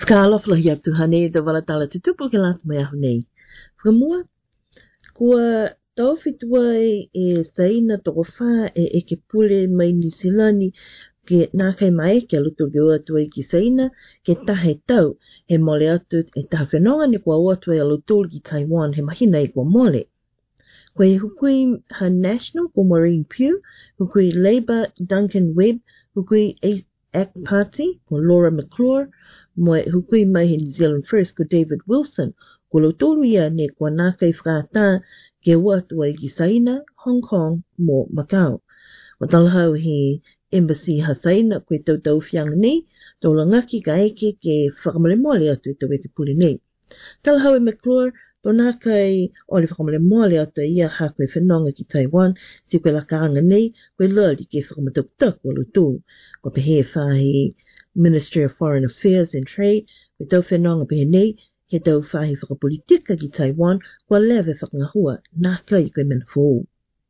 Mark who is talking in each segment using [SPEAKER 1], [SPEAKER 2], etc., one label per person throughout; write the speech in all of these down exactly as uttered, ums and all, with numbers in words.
[SPEAKER 1] Kala flahi atu hane do wala tala tutupu ke lata mai ahu nei. Whamua, kua tau fituai e saina toko wha e e ke pule mai New Zealandi ke nākai mai ke aluto ke ua ki saina ke tahe tau he mole atu e taha whenonga ne kua ua tuai aluto ki Taiwan he mahina i kua mole. Koe e hukui ha National ko Maureen Pugh, hukui Labour Duncan Webb, hukui A C T Party ko Laura McClure, moe hukui mai he New Zealand First ko David Wilson, ko lo tolu ia ne kua nākai whakata ke ua tuai ki Saina, Hong Kong, mo Macau. Ko talahau he embassy ha Saina koe tau tau whianga nei, tau langaki ka eke ke whakamale mole atu e tau e ke puli nei. Talahau e McClure, to nākai o le whakamale mole atu ia ha koe whenonga ki Taiwan, si koe lakaanga nei, koe lali ke whakamataputak o lo tolu. Ko pehe whahi Ministry of Foreign Affairs and Trade, koe tau whenonga pehe nei, he tau whahi whakapolitika ki Taiwan, kua lewe whakangahua, nākai koe mena fōu.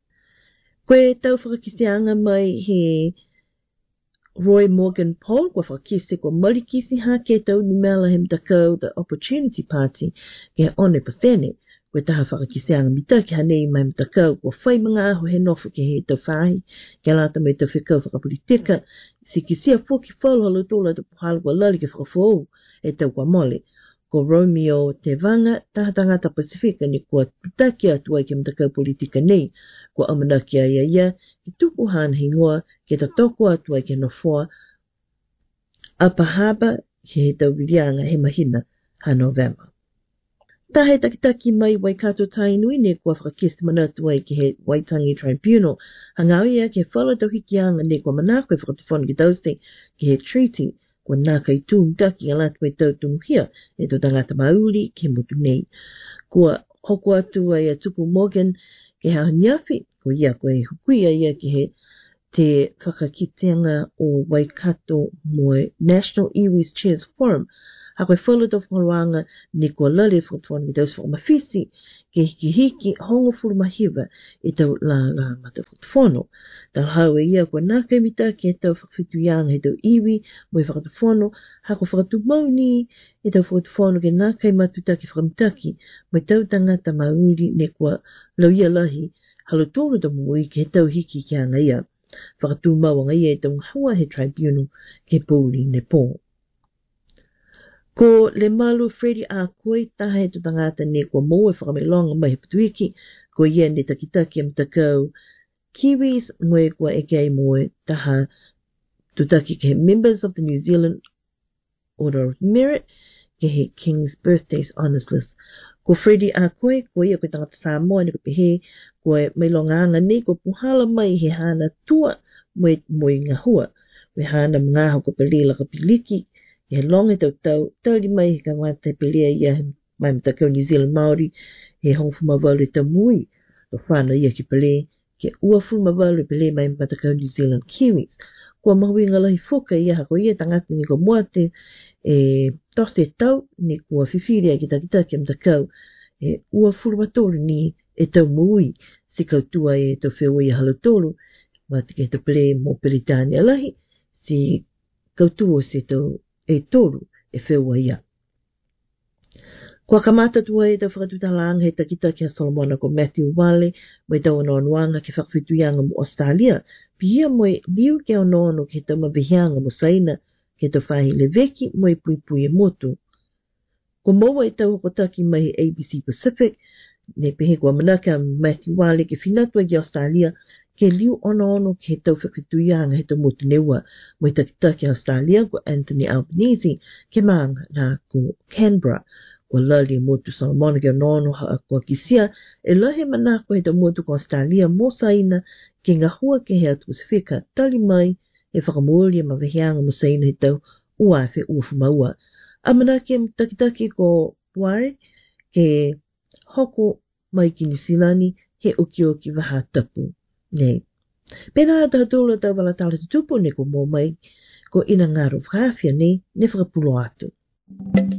[SPEAKER 1] Koe tau whakakisianga mai he Roy Morgan Paul, kua whakakisi kua marikisi ha ke tau numela hem takau the Opportunity Party, ke he one pasene, koe taha whakakisianga mita ki hanei mai mtakau, kua whai mga aho he nofu ke he tau whahi, ke lata mai tau whikau whakapolitika, si kisia fōki whalu halo tōla te puhala kua lali ke whakafōu, e tau kua mole. Ko Romeo Te Vanga, taha tangata Pasifika ni kua tutaki atua ke mtakau politika nei, kua amanaki a ia ia, ki tuku hana hingoa, ke ta toko atua ke nofoa, Upper Harbour, ke he tau wirianga he mahina ha November. Tahe takitaki mai Waikato Tainui ne kua whakakisi mana atua ke he Waitangi Tribunal, hangau ia ke whala tau hikianga ne kua manako e whakatufonu ki tausi ke he treaty, kua nākai tūm taki alatu e tau tumuhia e tō tangata mauri ke mutu nei. Kua hoko atu ai a tupu Morgan ke hao niafi, ko ia koe hukuia ia ke he te whakakitenga o Waikato moe National Iwi's Chairs Forum. Ha koe whalata whaluanga ni kua lale whakatufonu ki tausi whakamawhisi ke hiki hiki hongo furu mahiwa e tau la la mata whakatufonu. Talhau e ia kua nākai mita ke tau whakawhituianga he tau iwi moe whakatufonu, ha koe whakatumauni e tau whakatufonu ke nākai matuta ki whakamitaki moe tau tangata mauri ne kua lau ia lahi halo tōru ta mui ke he tau hiki ki anga ia. Whakatumawanga ia e tau hawa he tribunal ke pōli ne pō. Ko le malu Freddie a koe taha e tu tangata ne kua moe whakamelonga mai he patuiki, ko ia ne takitaki am takau Kiwis moe kua eke ai moe taha tutaki ke he members of the New Zealand Order of Merit, ke he King's Birthdays Honours List. Ko Freddie a koe, ko ia koe tangata Samoa ne ko pehe, koe meilonga anga ne ko puhala mai he hana tua moe moe ngahua, we hana mga ko pelila ka piliki, he longa tau tau, tauri mai he ka wata pelea ia mai mtakau New Zealand Māori, he hongfu mawalu e tau mui, to whana ia ki pele, ke ua fu mawalu e pele mai mtakau New Zealand Kiwis. Kua mahui ngalahi foka ia hako ia tangata ni ko moate, e tose tau ni kua whiwhiria ki takita ki mtakau, e ua fu matori ni e tau mui, si kautua e tau whewa ia halotolu, mati ke tau pele mo pele tāni alahi, si kautua se tau e tolu e whewa ia. Kua kamata tua e tau whakatutalanga he takita ki a Solomona ko Matthew Wale, mai tau anoanuanga ki whakawhituianga mo Australia, pia moe liu ke anoano ke tau mabehianga mo Saina, ke tau whahi le veki moe pui pui e motu. Ko maua e tau hokotaki mai A B C Pacific, ne pehe kua manaka Matthew Wale ke whinatua ki Australia, ke liu ono-ono ke he tau whakituianga he tau motu neua, mo i takita ki Australia ko Anthony Albanese, ke maanga nā ko Canberra, ko lali e motu Solomona ke ono-ono haa kua kisia, e lahe manako he tau motu ko Australia mo Saina, ke ngahua ke he atu Pasifika, tali mai e whakamuoli e mawahianga mo Saina he tau uafe uafu maua. Amanake takitaki ko Ware, ke hoko mai ki New Zealand he oki oki waha tapu. Nei. Pena hata hatola tau wala tala tutupu ne ko mō mai, ko ina ngaro whakawhia nei, ne whakapulo atu.